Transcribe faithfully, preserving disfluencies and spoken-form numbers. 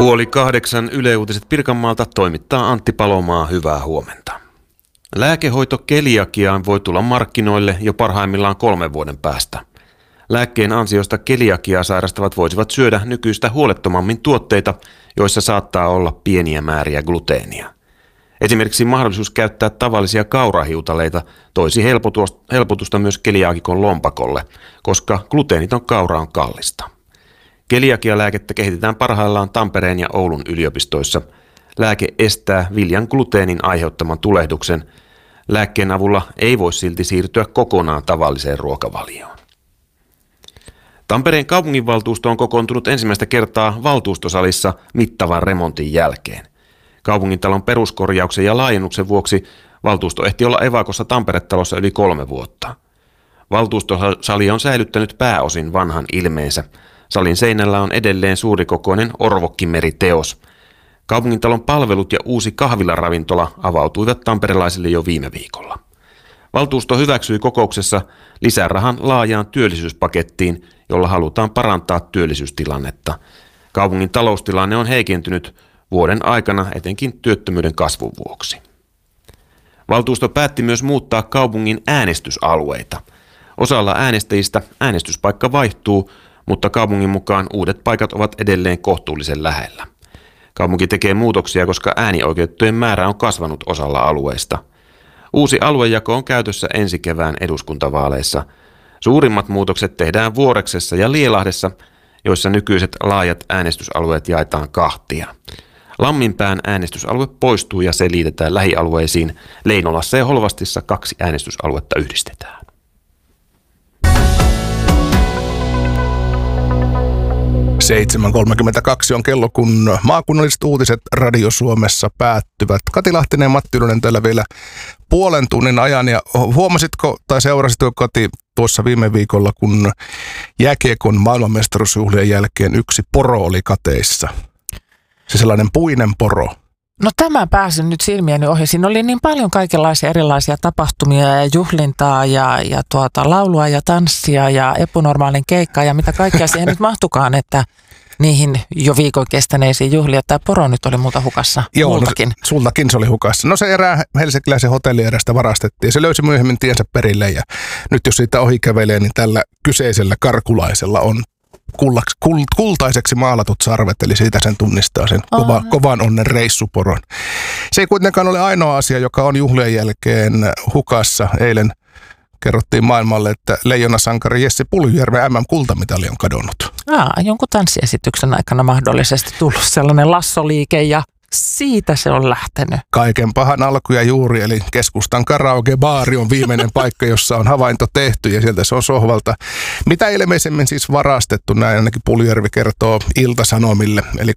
Puoli kahdeksan Yle Uutiset Pirkanmaalta toimittaa Antti Palomaa. Hyvää huomenta. Lääkehoito keliakiaan voi tulla markkinoille jo parhaimmillaan kolmen vuoden päästä. Lääkkeen ansiosta keliakiaa sairastavat voisivat syödä nykyistä huolettomammin tuotteita, joissa saattaa olla pieniä määriä gluteenia. Esimerkiksi mahdollisuus käyttää tavallisia kaurahiutaleita toisi helpotusta myös keliaakikon lompakolle, koska gluteeniton kaura on kallista. Keliakialääkettä kehitetään parhaillaan Tampereen ja Oulun yliopistoissa. Lääke estää viljan gluteenin aiheuttaman tulehduksen. Lääkkeen avulla ei voi silti siirtyä kokonaan tavalliseen ruokavalioon. Tampereen kaupunginvaltuusto on kokoontunut ensimmäistä kertaa valtuustosalissa mittavan remontin jälkeen. Kaupungintalon peruskorjauksen ja laajennuksen vuoksi valtuusto ehti olla evakossa Tampere-talossa yli kolme vuotta. Valtuustosali on säilyttänyt pääosin vanhan ilmeensä. Salin seinällä on edelleen suurikokoinen orvokkimeriteos. Kaupungintalon palvelut ja uusi kahvilaravintola avautuivat tamperelaisille jo viime viikolla. Valtuusto hyväksyi kokouksessa lisärahan laajaan työllisyyspakettiin, jolla halutaan parantaa työllisyystilannetta. Kaupungin taloustilanne on heikentynyt vuoden aikana etenkin työttömyyden kasvun vuoksi. Valtuusto päätti myös muuttaa kaupungin äänestysalueita. Osalla äänestäjistä äänestyspaikka vaihtuu, mutta kaupungin mukaan uudet paikat ovat edelleen kohtuullisen lähellä. Kaupunki tekee muutoksia, koska äänioikeutettujen määrä on kasvanut osalla alueista. Uusi aluejako on käytössä ensi kevään eduskuntavaaleissa. Suurimmat muutokset tehdään Vuoreksessa ja Lielahdessa, joissa nykyiset laajat äänestysalueet jaetaan kahtia. Lamminpään äänestysalue poistuu ja se liitetään lähialueisiin. Leinolassa ja Holvastissa kaksi äänestysaluetta yhdistetään. seitsemän kolmekymmentäkaksi on kello, kun maakunnalliset uutiset Radio Suomessa päättyvät. Kati Lahtinen ja Matti Ylönen täällä vielä puolen tunnin ajan. Ja huomasitko tai seurasitko, Kati, tuossa viime viikolla, kun jääkiekon maailmanmestaruusjuhlien jälkeen yksi poro oli kateissa? Se sellainen puinen poro. No tämä pääsi nyt silmieni ohi. Siinä oli niin paljon kaikenlaisia erilaisia tapahtumia ja juhlintaa ja, ja tuota, laulua ja tanssia ja epänormaalin keikkaa ja mitä kaikkea siihen nyt mahtukaan, että niihin jo viikon kestäneisiin juhlia. Tämä poro nyt oli muuta hukassa. Joo, multakin. No, sultakin se oli hukassa. No se erää helsinkiläisen hotellierästä varastettiin. Se löysi myöhemmin tiensä perille ja nyt jos siitä ohi kävelee, niin tällä kyseisellä karkulaisella on Kullaks, kul, kultaiseksi maalatut sarvet, eli siitä sen tunnistaa sen kova, kovan onnen reissuporon. Se ei kuitenkaan ole ainoa asia, joka on juhlien jälkeen hukassa. Eilen kerrottiin maailmalle, että leijonasankari Jesse Puljujärven M M-kultamitali on kadonnut. Aa, jonkun tanssiesityksen aikana mahdollisesti tullut sellainen lassoliike ja siitä se on lähtenyt. Kaiken pahan alkuja juuri, eli keskustan karaoke-baari on viimeinen paikka, jossa on havainto tehty ja sieltä se on sohvalta. Mitä ilmeisemmin siis varastettu, näin ainakin Puljujärvi kertoo Ilta-Sanomille. Eli